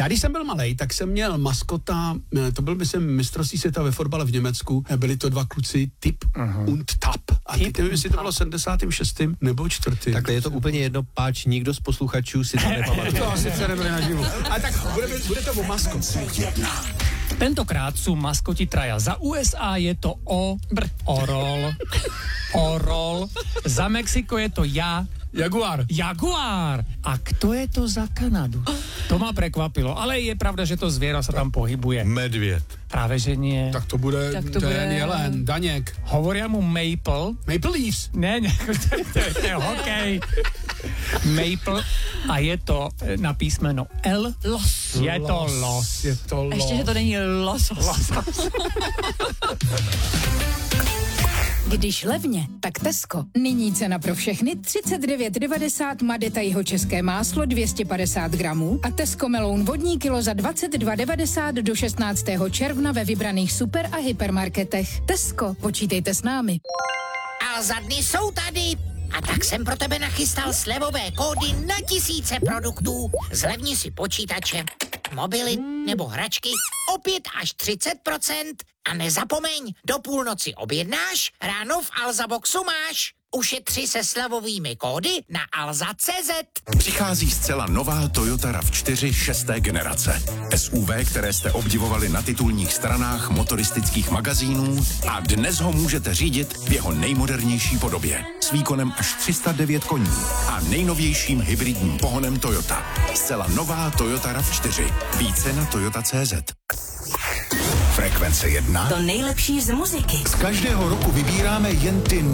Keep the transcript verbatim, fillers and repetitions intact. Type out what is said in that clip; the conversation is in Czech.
když jsem byl malej, tak jsem měl maskota, to byl myslím mistrovství světa ve fotbale v Německu, byli to dva kluci Tip uh-huh. und Tap. A teď nevím, jestli to bylo sedmdesátým šestým nebo čtvrtým. Takhle je to úplně jedno, páč, nikdo z posluchačů si to nepamatuje. To sice nebyli naživu. Ale tak bude, bude to o maskot. Tentokrát sú maskoti traja. Za U S A je to O, br, Orol, Orol. Za Mexiko je to Ja, Jaguar. Jaguar. A kto je to za Kanadu? To ma prekvapilo, ale je pravda, že to zviera sa tam pohybuje. Medvěd. Práve, že nie. Tak to bude Tak to ten bude- jelen, Daněk. Hovoria mu Maple. Maple Leafs. Ne, ne, to je, to je, to je hokej. Maple a je to na písmeno L. Los. Je to los. Je to los. Ještě, že to není losos. Když levně, tak Tesco. Nyní cena pro všechny třicet devět devadesát Madeta jihočeské máslo dvě stě padesát gramů a Tesco meloun vodní kilo za dvacet dva devadesát do šestnáctého června ve vybraných super a hypermarketech. Tesco, počítejte s námi. A za dny jsou tady. A tak jsem pro tebe nachystal slevové kódy na tisíce produktů. Zlevni si počítače, mobily nebo hračky o pět až třicet procent. A nezapomeň, do půlnoci objednáš, ráno v Alzaboxu máš. Ušetři se slevovými kódy na alza tečka cé zet. Přichází zcela nová Toyota RAV čtyři šesté generace. S U V, které jste obdivovali na titulních stranách motoristických magazínů a dnes ho můžete řídit v jeho nejmodernější podobě. S výkonem až tři sta devět koní a nejnovějším hybridním pohonem Toyota. Zcela nová Toyota RAV čtyři. Více na toyota tečka cé zet. Frekvence jedna. To nejlepší z muziky. Z každého roku vybíráme jen ty